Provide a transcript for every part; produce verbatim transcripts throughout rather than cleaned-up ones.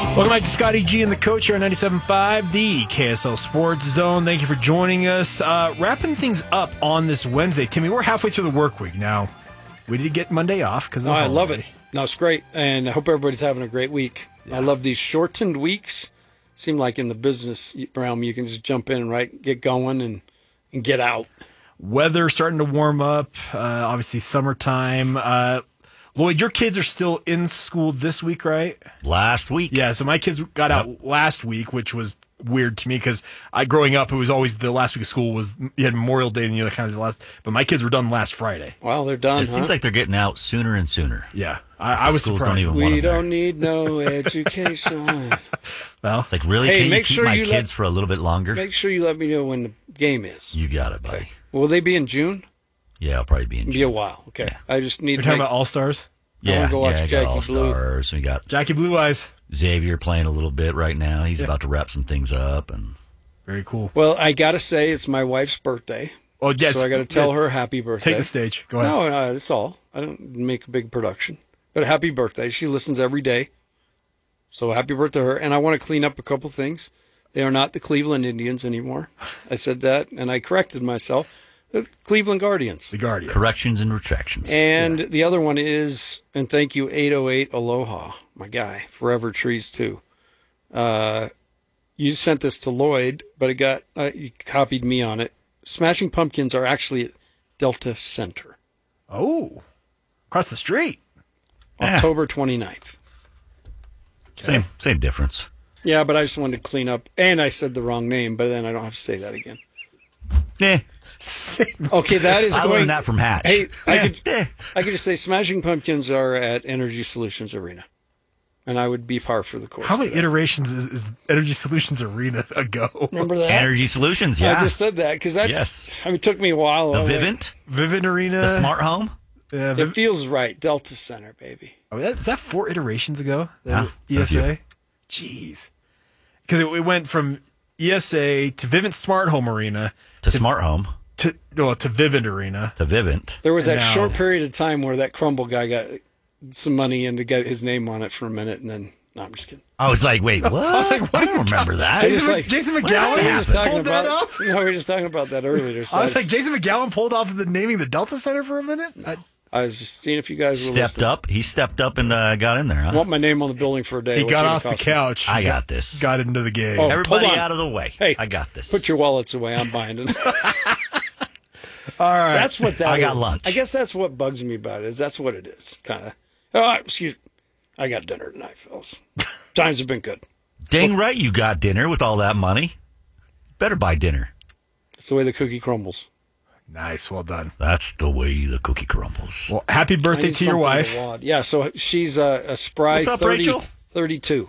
Welcome back to Scotty G and the Coach here on ninety-seven point five, the K S L Sports Zone. Thank you for joining us. Uh, wrapping things up on this Wednesday. Timmy, we're halfway through the work week now. We did get Monday off because oh, I love it. No, it's great, and I hope everybody's having a great week. Yeah. I love these shortened weeks. Seem like in the business realm, you can just jump in, right, get going, and, and get out. Weather starting to warm up. Uh, obviously, summertime. Uh, Lloyd, your kids are still in school this week, right? Last week. Yeah, so my kids got out yep. last week, which was weird to me because I, growing up, it was always the last week of school was you had Memorial Day and you know, kind of the last. But my kids were done last Friday. Well, they're done. It huh? seems like they're getting out sooner and sooner. Yeah, I, I was Schools surprised. Don't even we want them don't there. need no education. Well, it's like really, hey, can make you keep sure my you kids let, for a little bit longer? Make sure you let me know when the game is. You got it, buddy. Okay. Will they be in June? Yeah, I'll probably be in June. Be a while. Okay, yeah. I just need. You're to talking make, about All Stars. Yeah, go watch yeah, I Jackie got All Blue. Stars. We got Jackie Blue Eyes. Xavier playing a little bit right now. He's yeah. about to wrap some things up, and very cool. Well, I got to say, it's my wife's birthday. Oh yes, so I got to tell yeah. her happy birthday. Take the stage. Go ahead. No, no, that's all. I don't make a big production, but happy birthday. She listens every day, so happy birthday to her. And I want to clean up a couple things. They are not the Cleveland Indians anymore. I said that, and I corrected myself. The Cleveland Guardians. The Guardians. Corrections and retractions. And yeah. the other one is, and thank you, eight oh eight Aloha, my guy, Forever Trees too. Uh, you sent this to Lloyd, but it got uh, you copied me on it. Smashing Pumpkins are actually at Delta Center. Oh, across the street. Yeah. October twenty-ninth. Same, same difference. Yeah, but I just wanted to clean up. And I said the wrong name, but then I don't have to say that again. Yeah. Okay, that is I going. learned that from Hatch. Hey, I Yeah. could, I could just say Smashing Pumpkins are at Energy Solutions Arena, and I would be par for the course. How many today. iterations is, is Energy Solutions Arena ago? Remember that? Energy Solutions, yeah. I just said that because that's. Yes. I mean, it took me a while. The I went, Vivint, Vivint Arena, the Smart Home. Yeah, It Viv- feels right. Delta Center, baby. oh, that, is that four iterations ago? Yeah, E S A. a Jeez, because it, it went from E S A to Vivint Smart Home Arena To Smart Home. to well, to Vivint Arena. To Vivint. There was that Now- short period of time where that Crumble guy got some money and to get his name on it for a minute, and then no, I'm just kidding. I was like, wait, what? I was like, what I are don't you remember talking- that. Jason, Just like- Jason What McGowan We were just talking pulled that about. off? No, we were just talking about that earlier. So I was like, Jason McGowan pulled off the naming the Delta Center for a minute. I, I was just seeing if you guys were Stepped listening. up. He stepped up and uh, got in there, I huh? want my name on the building for a day. he What's it got gonna off the cost me? couch. I He got this. Got into the game. Oh, Everybody hold on. out of the way. Hey, I got this. Put your wallets away. I'm buying it. All right. That's what that I got is. lunch. I guess that's what bugs me about it. Is that's what it is, kind of. Oh, excuse. I got dinner tonight, fellas. Times have been good. Dang right you got dinner with all that money. Better buy dinner. It's the way the cookie crumbles. Nice. Well done. That's the way the cookie crumbles. Well, happy I birthday need to your something wife. to wad. Yeah, so she's a, a spry What's up, thirty, Rachel? thirty-two.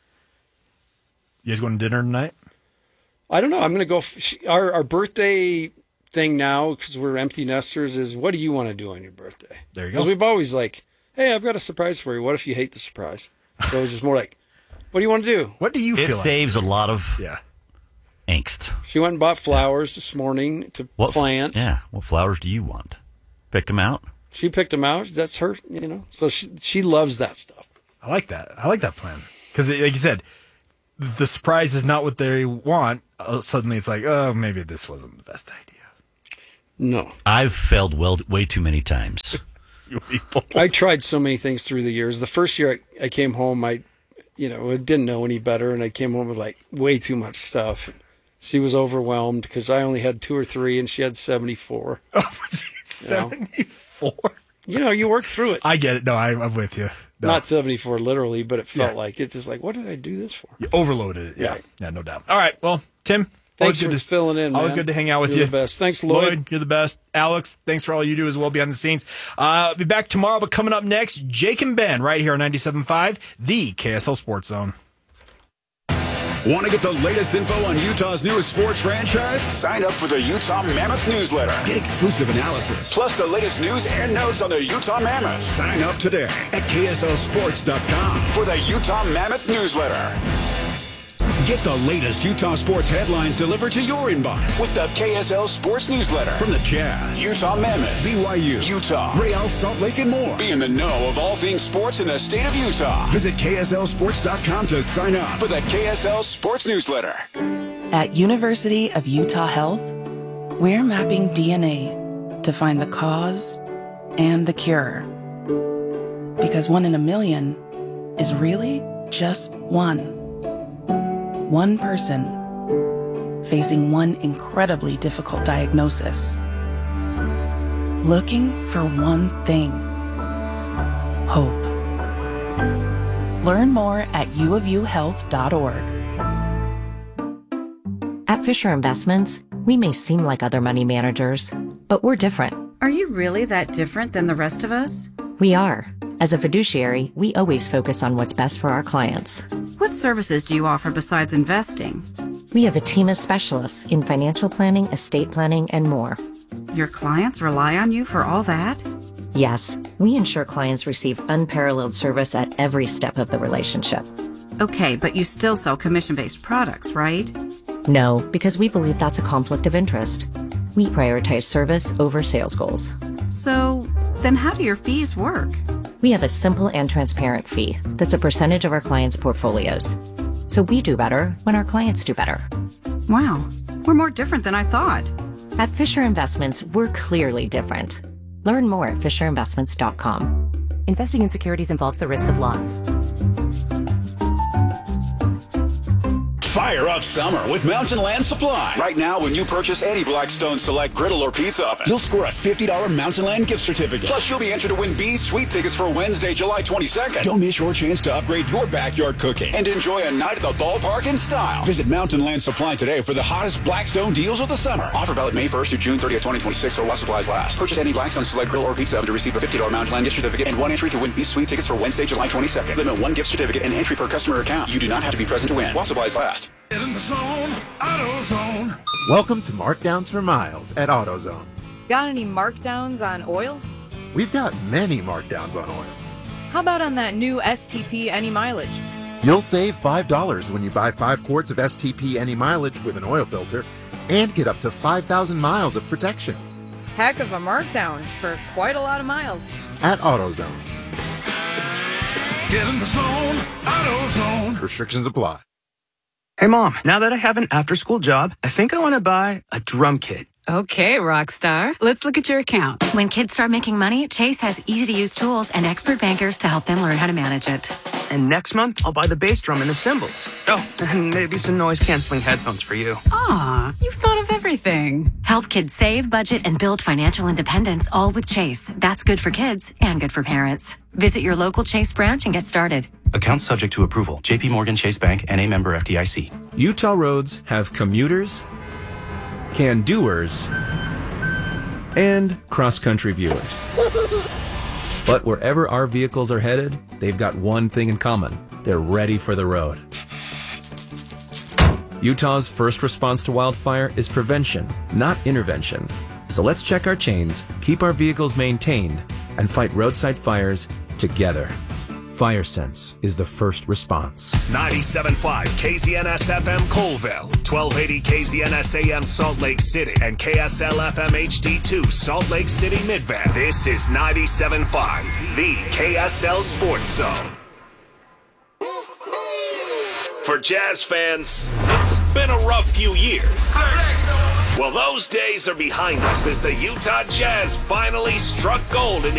You guys going to dinner tonight? I don't know. I'm going to go. F- she, our, our birthday thing now, because we're empty nesters, is what do you want to do on your birthday? There you go. Because we've always like, hey, I've got a surprise for you. What if you hate the surprise? So it's just more like, what do you want to do? What do you It feel saves a lot of like? Yeah. angst. She went and bought flowers this morning to What plant. Yeah. What flowers do you want? Pick them out. She picked them out. That's her, you know. So she she loves that stuff. I like that. I like that plan. Because, like you said, the surprise is not what they want. Uh, suddenly it's like, oh, maybe this wasn't the best idea. No. I've failed well way too many times. You people. I tried so many things through the years. The first year I, I came home, I, you know, I didn't know any better, and I came home with like way too much stuff. She was overwhelmed because I only had two or three, and she had seventy-four. Oh, seventy-four. You know, you work through it. I get it. No, I, I'm with you. No. Not seventy-four literally, but it felt Yeah. like it. Just like, what did I do this for? You overloaded it. Yeah. Yeah. Yeah, no doubt. All right. Well, Tim, Thanks always for good to, filling in, always man. good to hang out with You're you. the best. Thanks, Lloyd. Lloyd, you're the best. Alex, thanks for all you do as well behind the scenes. Uh, I'll be back tomorrow, but coming up next, Jake and Ben right here on ninety-seven point five, the K S L Sports Zone. Want to get the latest info on Utah's newest sports franchise? Sign up for the Utah Mammoth newsletter. Get exclusive analysis, plus the latest news and notes on the Utah Mammoth. Sign up today at K S L sports dot com for the Utah Mammoth newsletter. Get the latest Utah sports headlines delivered to your inbox with the K S L Sports Newsletter. From the Jazz, Utah Mammoth, B Y U, Utah, Real Salt Lake, and more. Be in the know of all things sports in the state of Utah. Visit K S L sports dot com to sign up for the K S L Sports Newsletter. At University of Utah Health, we're mapping D N A to find the cause and the cure. Because one in a million is really just one. One person facing one incredibly difficult diagnosis. Looking for one thing. Hope. Learn more at u of u health dot org. At Fisher Investments, we may seem like other money managers, but we're different. Are you really that different than the rest of us? We are. As a fiduciary, we always focus on what's best for our clients. What services do you offer besides investing? We have a team of specialists in financial planning, estate planning, and more. Your clients rely on you for all that? Yes, we ensure clients receive unparalleled service at every step of the relationship. Okay, but you still sell commission-based products, right? No, because we believe that's a conflict of interest. We prioritize service over sales goals. So, then how do your fees work? We have a simple and transparent fee that's a percentage of our clients' portfolios. So we do better when our clients do better. Wow, we're more different than I thought. At Fisher Investments, we're clearly different. Learn more at fisher investments dot com. Investing in securities involves the risk of loss. Fire up summer with Mountain Land Supply. Right now, when you purchase any Blackstone Select griddle or pizza oven, you'll score a fifty dollars Mountain Land gift certificate. Plus, you'll be entered to win B Suite tickets for Wednesday, July twenty-second. Don't miss your chance to upgrade your backyard cooking and enjoy a night at the ballpark in style. Visit Mountain Land Supply today for the hottest Blackstone deals of the summer. Offer valid May first through June thirtieth, twenty twenty-six, or while supplies last. Purchase any Blackstone Select griddle or pizza oven to receive a fifty dollars Mountain Land gift certificate and one entry to win B Suite tickets for Wednesday, July twenty-second. Limit one gift certificate and entry per customer account. You do not have to be present to win while supplies last. Get in the zone, AutoZone. Welcome to Markdowns for Miles at AutoZone. Got any markdowns on oil? We've got many markdowns on oil. How about on that new S T P Any Mileage? You'll save five dollars when you buy five quarts of S T P Any Mileage with an oil filter and get up to five thousand miles of protection. Heck of a markdown for quite a lot of miles. At AutoZone. Get in the zone, AutoZone. Restrictions apply. Hey, Mom, now that I have an after-school job, I think I want to buy a drum kit. Okay, Rockstar. Let's look at your account. When kids start making money, Chase has easy-to-use tools and expert bankers to help them learn how to manage it. And next month, I'll buy the bass drum and the cymbals. Oh, and maybe some noise-canceling headphones for you. Aw, you've thought of everything. Help kids save, budget, and build financial independence, all with Chase. That's good for kids and good for parents. Visit your local Chase branch and get started. Account subject to approval. J P Morgan Chase Bank, N A member F D I C. Utah roads have commuters, can-doers, and cross-country viewers. But wherever our vehicles are headed, they've got one thing in common. They're ready for the road. Utah's first response to wildfire is prevention, not intervention. So let's check our chains, keep our vehicles maintained, and fight roadside fires together. FireSense is the first response. ninety-seven point five K Z N S F M Colville, twelve eighty K Z N S A M Salt Lake City, and K S L F M H D two Salt Lake City Midvale. This is ninety-seven point five, the K S L Sports Zone. For Jazz fans, it's been a rough few years. Well, those days are behind us as the Utah Jazz finally struck gold in the